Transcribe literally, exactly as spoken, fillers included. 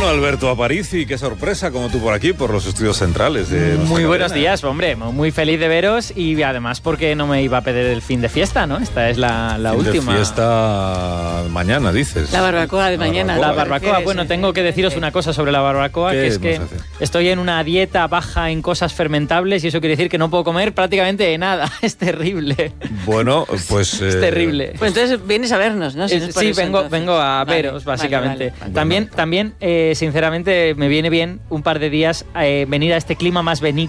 Alberto Aparici, qué sorpresa, como tú por aquí, por los estudios centrales de Muy buenos cadena. días, hombre, muy feliz de veros y además porque no me iba a perder el fin de fiesta, ¿no? Esta es la, la Fin última. de fiesta mañana, dices. La barbacoa de La mañana. La barbacoa. barbacoa, bueno, tengo que deciros una cosa sobre la barbacoa, ¿Qué que es que vamos a hacer? estoy en una dieta baja en cosas fermentables y eso quiere decir que no puedo comer prácticamente nada. Es terrible. Bueno, pues... Es eh, terrible. Pues entonces vienes a vernos, ¿no? Si Eh, no es por sí, eso, vengo, entonces. vengo a Vale, veros, vale, básicamente. vale, vale. También, también eh, sinceramente, me viene bien un par de días eh, venir a este clima más benigno.